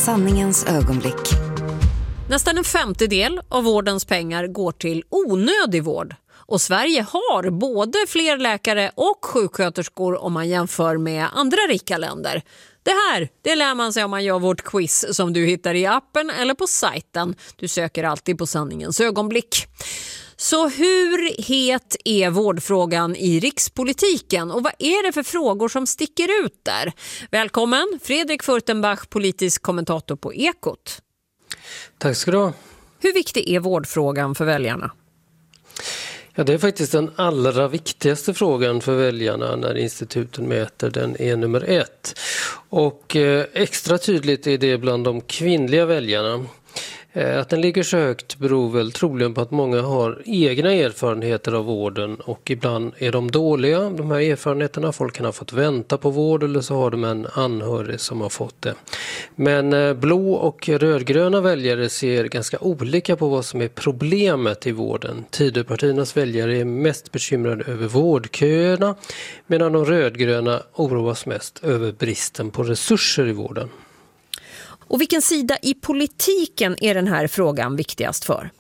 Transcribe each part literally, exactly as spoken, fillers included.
Sanningens ögonblick. Nästan en femtedel av vårdens pengar går till onödig vård. Och Sverige har både fler läkare och sjuksköterskor om man jämför med andra rika länder. Det här, det lär man sig om man gör vårt quiz som du hittar i appen eller på sajten. Du söker alltid på Sanningens ögonblick. Så hur het är vårdfrågan i rikspolitiken och vad är det för frågor som sticker ut där? Välkommen Fredrik Furtenbach, politisk kommentator på Ekot. Tack ska du ha. Hur viktig är vårdfrågan för väljarna? Ja, det är faktiskt den allra viktigaste frågan för väljarna när instituten mäter. Den är nummer ett. Och eh, extra tydligt är det bland de kvinnliga väljarna. Eh, att den ligger så högt beror väl troligen på att många har egna erfarenheter av vården och ibland är de dåliga, de här erfarenheterna. Folk kan ha fått vänta på vård eller så har de en anhörig som har fått det. Men eh, blå och rödgröna väljare ser ganska olika på vad som är problemet i vården. Tidöpartiernas väljare är mest bekymrade över vårdköerna medan de rödgröna oroas mest över bristen på resurser i vården. Och vilken sida i politiken är den här frågan viktigast för?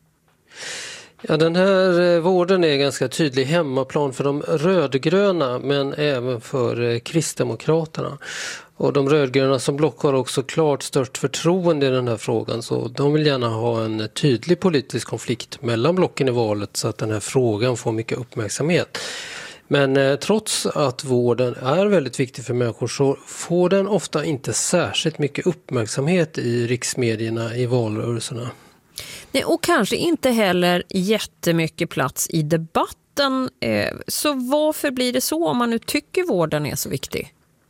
Ja, den här vården är ganska tydlig hemmaplan för de rödgröna men även för Kristdemokraterna. Och de rödgröna som block har också klart störst förtroende i den här frågan, så de vill gärna ha en tydlig politisk konflikt mellan blocken i valet så att den här frågan får mycket uppmärksamhet. Men eh, trots att vården är väldigt viktig för människor så får den ofta inte särskilt mycket uppmärksamhet i riksmedierna i valrörelserna. Nej, och kanske inte heller jättemycket plats i debatten. Eh, så varför blir det så om man nu tycker vården är så viktig?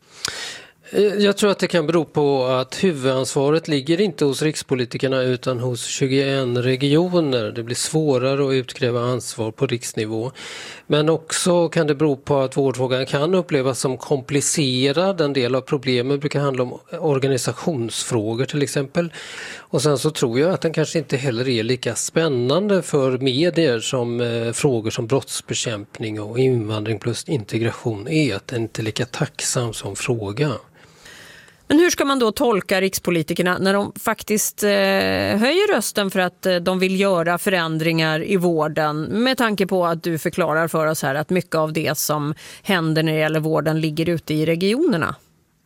Jag tror att det kan bero på att huvudansvaret ligger inte hos rikspolitikerna utan hos tjugoen regioner. Det blir svårare att utkräva ansvar på riksnivå. Men också kan det bero på att vårdfrågan kan upplevas som komplicerad. En del av problemen brukar handla om organisationsfrågor till exempel. Och sen så tror jag att den kanske inte heller är lika spännande för medier som eh, frågor som brottsbekämpning och invandring plus integration är. Att den inte är lika tacksam som fråga. Men hur ska man då tolka rikspolitikerna när de faktiskt eh, höjer rösten för att eh, de vill göra förändringar i vården, med tanke på att du förklarar för oss här att mycket av det som händer när det gäller vården ligger ute i regionerna?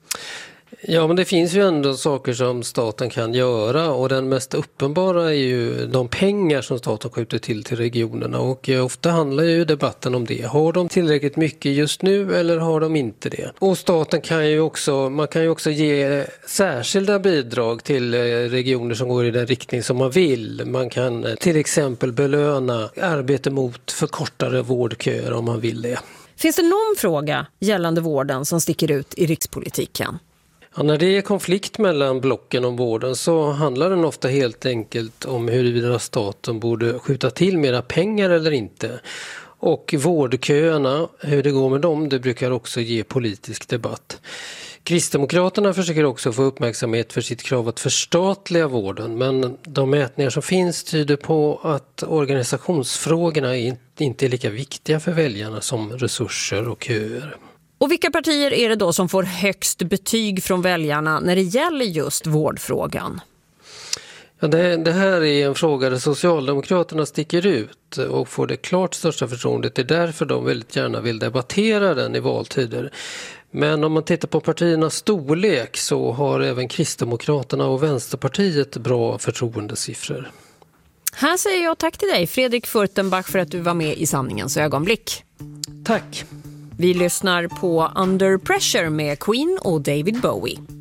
Ja, men det finns ju ändå saker som staten kan göra och den mest uppenbara är ju de pengar som staten skjuter till till regionerna och ofta handlar ju debatten om det. Har de tillräckligt mycket just nu eller har de inte det? Och staten kan ju också, man kan ju också ge särskilda bidrag till regioner som går i den riktning som man vill. Man kan till exempel belöna arbete mot förkortade vårdköer om man vill det. Finns det någon fråga gällande vården som sticker ut i rikspolitiken? Ja, när det är konflikt mellan blocken om vården så handlar den ofta helt enkelt om huruvida staten borde skjuta till mera pengar eller inte. Och vårdköerna, hur det går med dem, det brukar också ge politisk debatt. Kristdemokraterna försöker också få uppmärksamhet för sitt krav att förstatliga vården, men de mätningar som finns tyder på att organisationsfrågorna inte är lika viktiga för väljarna som resurser och köer. Och vilka partier är det då som får högst betyg från väljarna när det gäller just vårdfrågan? Ja, det, det här är en fråga där Socialdemokraterna sticker ut och får det klart största förtroendet. Det är därför de väldigt gärna vill debattera den i valtider. Men om man tittar på partiernas storlek så har även Kristdemokraterna och Vänsterpartiet bra förtroendesiffror. Här säger jag tack till dig Fredrik Furtenbach för att du var med i Sanningens ögonblick. Tack! Vi lyssnar på Under Pressure med Queen och David Bowie.